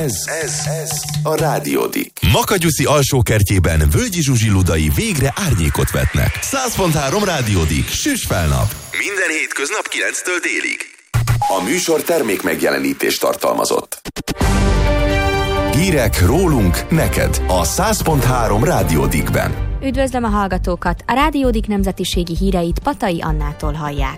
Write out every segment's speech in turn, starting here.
Ez a Rádió Dick. Makanyuszi alsókertjében Völgyi Zsuzsi Ludai végre árnyékot vetnek. 100.3 Rádió Dick, süss fel nap. Minden hétköznap 9-től délig. A műsor termék megjelenítést tartalmazott. Hírek rólunk, neked a 100.3 Rádió Dickben. Üdvözlöm a hallgatókat! A Rádió Dick nemzetiségi híreit Patai Annától hallják.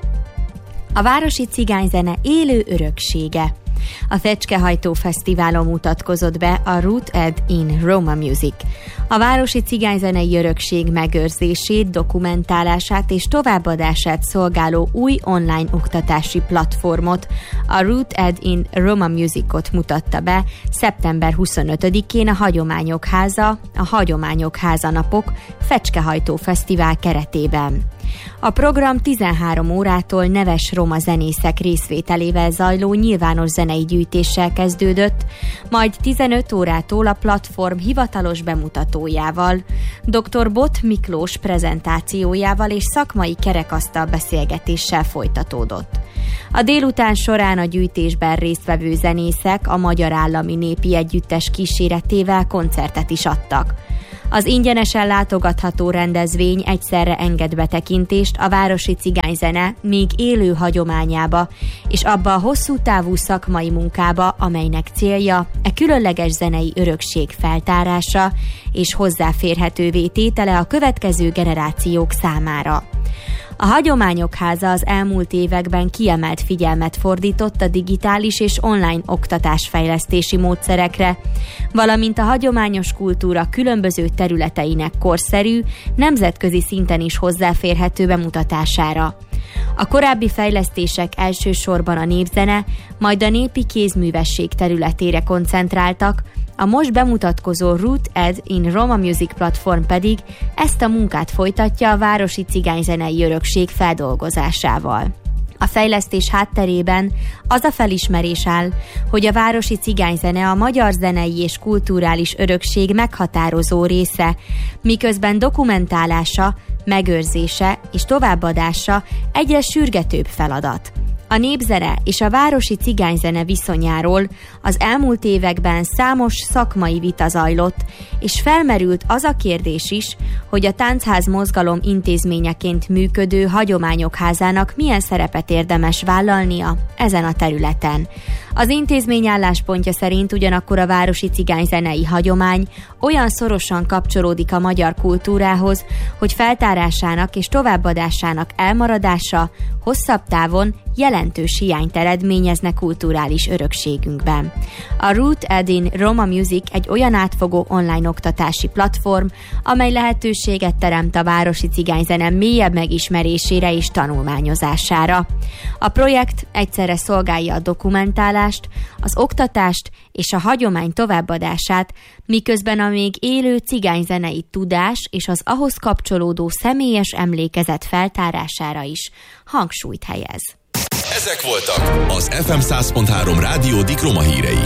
A városi cigányzene élő öröksége. A Fecskehajtó Fesztiválon mutatkozott be a Rooted in Roma Music. A városi cigányzenei örökség megőrzését, dokumentálását és továbbadását szolgáló új online oktatási platformot, a Rooted in Roma Musicot mutatta be szeptember 25-én a Hagyományok Háza, a Hagyományok Háza Napok Fecskehajtó Fesztivál keretében. A program 13 órától neves roma zenészek részvételével zajló nyilvános zenei gyűjtéssel kezdődött, majd 15 órától a platform hivatalos bemutatójával, dr. Bot Miklós prezentációjával és szakmai kerekasztal beszélgetéssel folytatódott. A délután során a gyűjtésben résztvevő zenészek a Magyar Állami Népi Együttes kíséretével koncertet is adtak. Az ingyenesen látogatható rendezvény egyszerre enged betekintést a városi cigányzene még élő hagyományába, és abba a hosszú távú szakmai munkába, amelynek célja e különleges zenei örökség feltárása és hozzáférhetővé tétele a következő generációk számára. A Hagyományok Háza az elmúlt években kiemelt figyelmet fordított a digitális és online oktatásfejlesztési módszerekre, valamint a hagyományos kultúra különböző területeinek korszerű, nemzetközi szinten is hozzáférhető bemutatására. A korábbi fejlesztések elsősorban a népzene, majd a népi kézművesség területére koncentráltak, a most bemutatkozó Rooted in Roma Music platform pedig ezt a munkát folytatja a városi cigányzenei örökség feldolgozásával. A fejlesztés hátterében az a felismerés áll, hogy a városi cigányzene a magyar zenei és kulturális örökség meghatározó része, miközben dokumentálása, megőrzése és továbbadása egyre sürgetőbb feladat. A népzene és a városi cigányzene viszonyáról az elmúlt években számos szakmai vita zajlott, és felmerült az a kérdés is, hogy a táncház mozgalom intézményeként működő Hagyományok Házának milyen szerepet érdemes vállalnia ezen a területen. Az intézmény álláspontja szerint ugyanakkor a városi cigányzenei hagyomány olyan szorosan kapcsolódik a magyar kultúrához, hogy feltárásának és továbbadásának elmaradása hosszabb távon jelentős hiányt eredményezne kulturális örökségünkben. A Rooted in Roma Music egy olyan átfogó online oktatási platform, amely lehetőséget teremt a városi cigányzene mélyebb megismerésére és tanulmányozására. A projekt egyszerre szolgálja a dokumentálást, az oktatást és a hagyomány továbbadását, miközben a még élő cigányzenei tudás és az ahhoz kapcsolódó személyes emlékezet feltárására is hangsúlyt helyez. Ezek voltak az FM 100.3 Rádió Dick Roma hírei.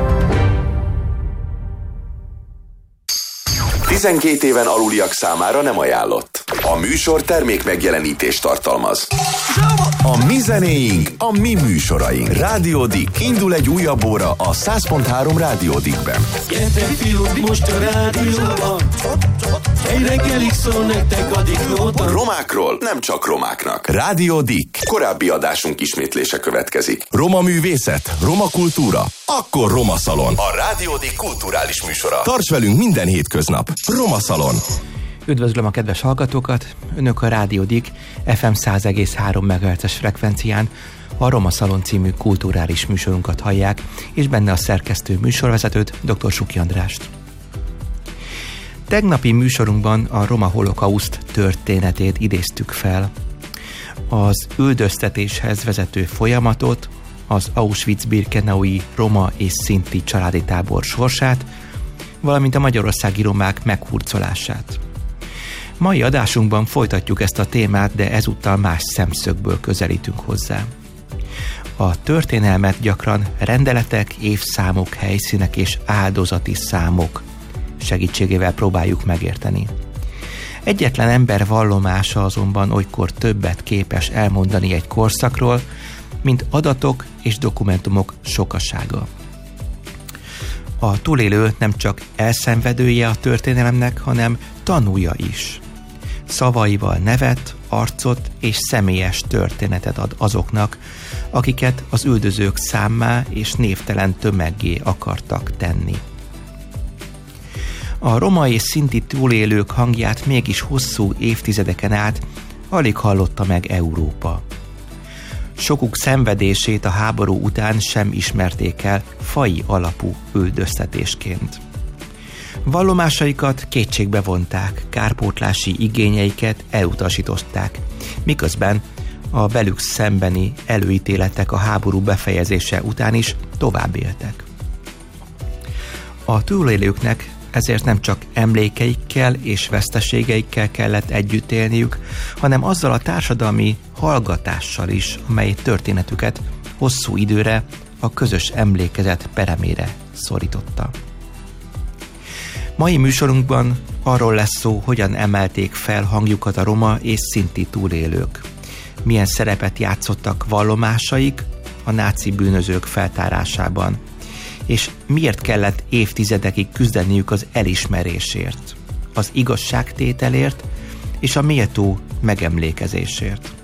12 éven aluliak számára nem ajánlott. A műsor termék megjelenítést tartalmaz. A mi zenéink, a mi műsoraink. Rádió Dick. Indul egy újabb óra a 100.3 Rádió Dickben. Gyertek fiúk, most a rádióban. Egy reggelig szól nektek a Dicknóta. Romákról nem csak romáknak. Rádió Dick. Korábbi adásunk ismétlése következik. Roma művészet, roma kultúra, akkor Roma Szalon. A Rádió Dick kulturális műsora. Tarts velünk minden hétköznap. Roma Szalon. Üdvözlöm a kedves hallgatókat! Önök a Rádió Dick FM 100,3 MHz-es frekvencián a Roma Szalon című kulturális műsorunkat hallják, és benne a szerkesztő műsorvezetőt, dr. Suki Andrást. Tegnapi műsorunkban a roma holokauszt történetét idéztük fel. Az üldöztetéshez vezető folyamatot, az Auschwitz-Birkenaui roma és szinti családi tábor sorsát, valamint a magyarországi romák meghurcolását. Mai adásunkban folytatjuk ezt a témát, de ezúttal más szemszögből közelítünk hozzá. A történelmet gyakran rendeletek, évszámok, helyszínek és áldozati számok segítségével próbáljuk megérteni. Egyetlen ember vallomása azonban olykor többet képes elmondani egy korszakról, mint adatok és dokumentumok sokasága. A túlélő nem csak elszenvedője a történelemnek, hanem tanúja is. Szavaival nevet, arcot és személyes történetet ad azoknak, akiket az üldözők számmá és névtelen tömeggé akartak tenni. A roma és szinti túlélők hangját mégis hosszú évtizedeken át alig hallotta meg Európa. Sokuk szenvedését a háború után sem ismerték el faji alapú üldöztetésként. Vallomásaikat kétségbe vonták, kárpótlási igényeiket elutasították, miközben a velük szembeni előítéletek a háború befejezése után is tovább éltek. A túlélőknek ezért nem csak emlékeikkel és veszteségeikkel kellett együtt élniük, hanem azzal a társadalmi hallgatással is, amely történetüket hosszú időre a közös emlékezet peremére szorította. Mai műsorunkban arról lesz szó, hogyan emelték fel hangjukat a roma és szinti túlélők. Milyen szerepet játszottak vallomásaik a náci bűnözők feltárásában, és miért kellett évtizedekig küzdeniük az elismerésért, az igazságtételért és a méltó megemlékezésért.